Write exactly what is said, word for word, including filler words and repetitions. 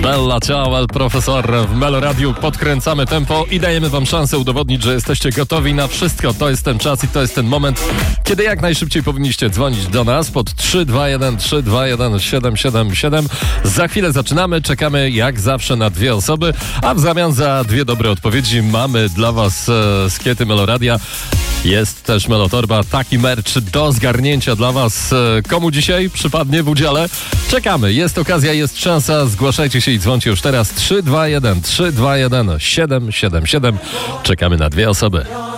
Bella Ciao, El Profesor w Meloradiu. Podkręcamy tempo i dajemy wam szansę udowodnić, że jesteście gotowi na wszystko. To jest ten czas i to jest ten moment, kiedy jak najszybciej powinniście dzwonić do nas pod trzy dwa jeden trzy dwa jeden siedem siedem siedem. Za chwilę zaczynamy, czekamy jak zawsze na dwie osoby, a w zamian za dwie dobre odpowiedzi mamy dla was e, skiety Meloradia. Jest też Melotorba, taki merch do zgarnięcia dla was. Komu dzisiaj przypadnie w udziale? Czekamy, jest okazja, jest szansa. Zgłaszajcie się i dzwońcie już teraz. trzy dwa jeden trzy dwa jeden siedem siedem siedem. Czekamy na dwie osoby.